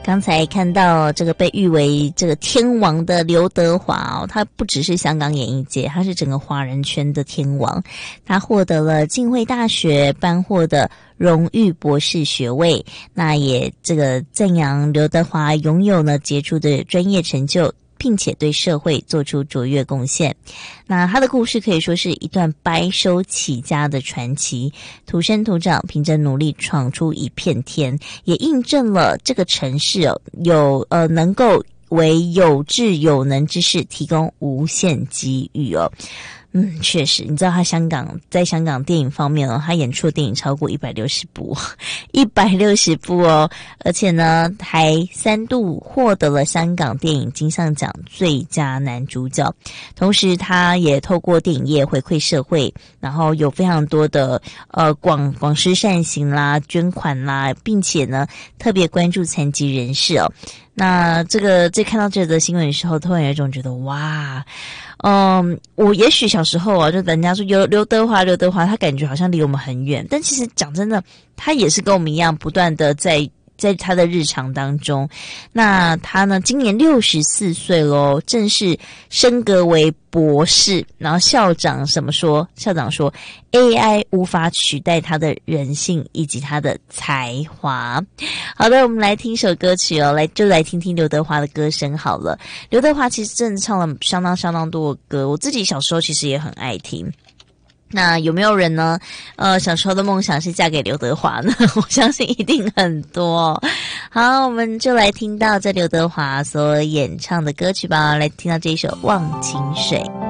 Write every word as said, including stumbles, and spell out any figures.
刚才看到这个被誉为这个天王的刘德华哦，他不只是香港演艺界，他是整个华人圈的天王。他获得了浸会大学颁获的荣誉博士学位，那也这个赞扬刘德华拥有了杰出的专业成就，并且对社会做出卓越贡献。那他的故事可以说是一段白手起家的传奇，土生土长，凭着努力闯出一片天，也印证了这个城市哦，有呃能够为有志有能之士提供无限机遇哦。嗯，确实，你知道他香港在香港电影方面哦，他演出的电影超过一百六十部，一百六十部哦，而且呢，还三度获得了香港电影金像奖最佳男主角。同时，他也透过电影业回馈社会，然后有非常多的呃广广施善行啦、捐款啦，并且呢，特别关注残疾人士哦。那这个在看到这则新闻的时候，突然有一种觉得哇。嗯，我也许小时候啊，就人家说刘刘德华，刘德华，他感觉好像离我们很远，但其实讲真的，他也是跟我们一样，不断的在在他的日常当中。那他呢，今年六十四岁咯，正式升格为博士。然后校长怎么说？校长说 A I 无法取代他的人性以及他的才华。好的，我们来听首歌曲哦，来就来听听刘德华的歌声好了。刘德华其实真的唱了相当相当多的歌，我自己小时候其实也很爱听。那有没有人呢？呃，小时候的梦想是嫁给刘德华呢？我相信一定很多。好，我们就来听到这刘德华所演唱的歌曲吧，来听到这一首《忘情水》。